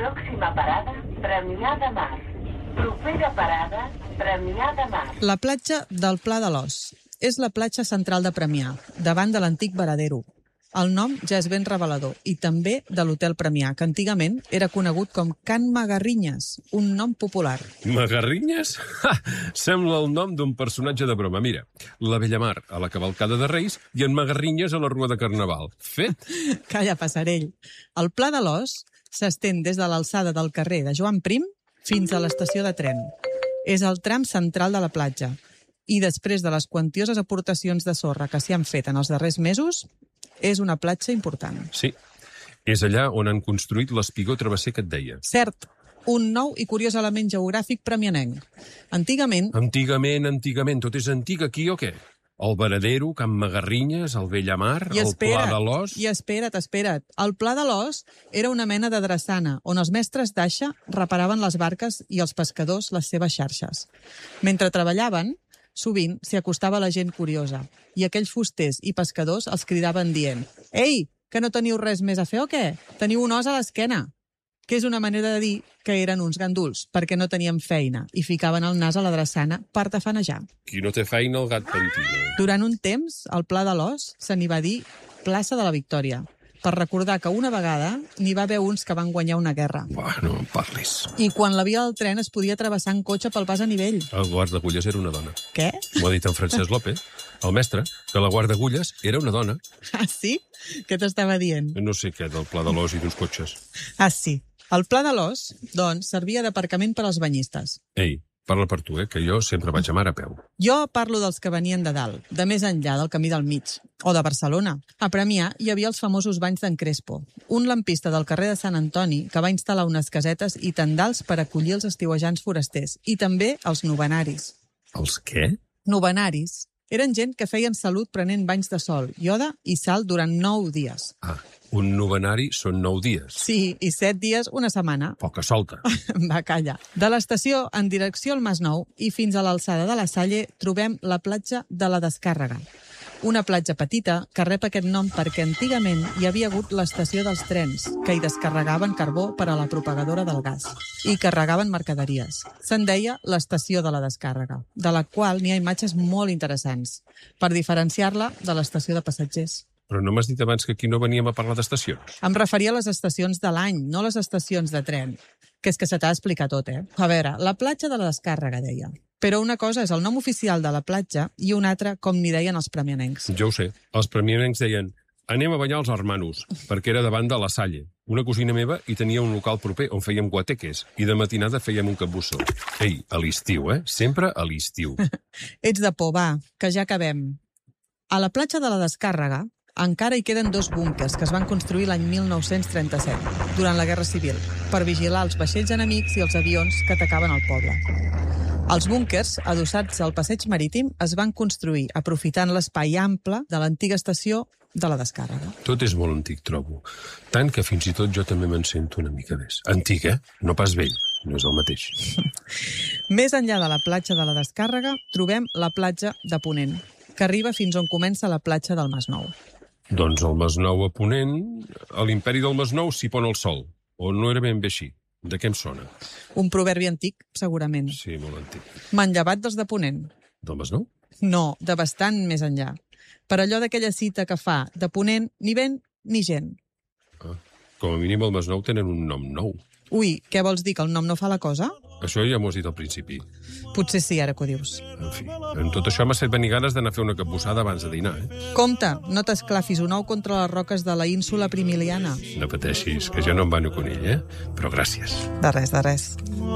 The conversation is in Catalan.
Pròxima parada, Premià de Mar. Propera parada, Premià de Mar. La platja del Pla de l'Os és la platja central de Premià, davant de l'antic Varadero. El nom ja és ben revelador, i també de l'Hotel Premià, que antigament era conegut com Can Magarrinyes, un nom popular. Magarrinyes? Ha! Sembla el nom d'un personatge de broma. Mira, la Bellamar a la cavalcada de Reis i en Magarrinyes a la rua de Carnaval. Fet? Calla, passarell. El Pla de l'Os s'estén des de l'alçada del carrer de Joan Prim fins a l'estació de tren. És el tram central de la platja. I després de les quantioses aportacions de sorra que s'hi han fet en els darrers mesos, és una platja important. Sí, és allà on han construït l'espigó travesser que et deia. Cert, un nou i curiós element geogràfic premianenc. Antigament... Antigament, tot és antic aquí o què? El Varadero, Can Magarrinyes, el Bellamar, el Pla de l'Os... I espera't. El Pla de l'Os era una mena de drassana, on els mestres d'aixa reparaven les barques i els pescadors les seves xarxes. Mentre treballaven, sovint s'hi acostava la gent curiosa, i aquells fusters i pescadors els cridaven dient: «Ei, que no teniu res més a fer o què? Teniu un os a l'esquena!» Que és una manera de dir que eren uns ganduls, perquè no tenien feina i ficaven el nas a la drassana per tafanejar. Qui no té feina, el gat pentina. Durant un temps, al Pla de l'Os se n'hi va dir Plaça de la Victòria, per recordar que una vegada n'hi va haver uns que van guanyar una guerra. Buah, no em parlis. I quan la via del tren es podia travessar en cotxe pel pas a nivell. El guardagulles era una dona. Què? M'ho ha dit en Francesc López, el mestre, que la guardagulles era una dona. Ah, sí? Què t'estava dient? No sé què, del Pla de l'Os i d'uns cotxes. Ah, sí. El Pla de l'Os, doncs, servia d'aparcament per als banyistes. Ei, parla per tu, que jo sempre vaig a mar a peu. Jo parlo dels que venien de dalt, de més enllà del camí del mig, o de Barcelona. A Premià hi havia els famosos banys d'en Crespo, un lampista del carrer de Sant Antoni que va instal·lar unes casetes i tendals per acollir els estiuejants forasters, i també els novenaris. Els què? Novenaris. Eren gent que feien salut prenent banys de sol, ioda i sal durant 9 dies. Ah, un novenari són 9 dies. Sí, i 7 dies una setmana. Poca solta. Va, calla. De l'estació en direcció al Masnou i fins a l'alçada de la Salle trobem la platja de la Descàrrega. Una platja petita que rep aquest nom perquè antigament hi havia hagut l'estació dels trens, que hi descarregaven carbó per a la propagadora del gas i carregaven mercaderies. Se'n deia l'estació de la Descàrrega, de la qual n'hi ha imatges molt interessants, per diferenciar-la de l'estació de passatgers. Però no m'has dit abans que aquí no veníem a parlar d'estacions? Em referia a les estacions de l'any, no les estacions de tren. Que és que se t'ha d'explicar tot, eh? A veure, la platja de la Descàrrega, deia. Però una cosa és el nom oficial de la platja i una altra com n'hi deien els premianencs. Jo ho sé. Els premianencs deien: anem a banyar els hermanos, perquè era davant de la Salle. Una cosina meva hi tenia un local proper on fèiem guateques i de matinada fèiem un capbussó. Ei, a l'estiu, Sempre a l'estiu. Ets de por, va, que ja acabem. A la platja de la Descàrrega encara hi queden 2 búnquers que es van construir l'any 1937, durant la Guerra Civil, per vigilar els vaixells enemics i els avions que atacaven el poble. Els búnquers, adossats al passeig marítim, es van construir aprofitant l'espai ample de l'antiga estació de la Descàrrega. Tot és molt antic, trobo. Tant que fins i tot jo també me'n sento una mica més. Antic, No pas vell. No és el mateix. Més enllà de la platja de la Descàrrega, trobem la platja de Ponent, que arriba fins on comença la platja del Masnou. Doncs el Masnou a Ponent, a l'imperi del Masnou s'hi pon el sol. O no era ben bé així. De què em sona? Un proverbi antic, segurament. Sí, molt antic. M'han llevat dels de Ponent. Del Masnou? No, de bastant més enllà. Per allò d'aquella cita que fa, de Ponent, ni vent ni gent. Ah, com a mínim el Masnou tenen un nom nou. Ui, què vols dir, que el nom no fa la cosa? Això ja m'ho has dit al principi. Potser sí, ara que ho dius. En fi, en tot això m'ha fet venir ganes d'anar a fer una capbussada abans de dinar, Compte, no t'esclafis un ou contra les roques de la ínsula Primiliana. No pateixis, que jo no em bano conill, Però gràcies. De res.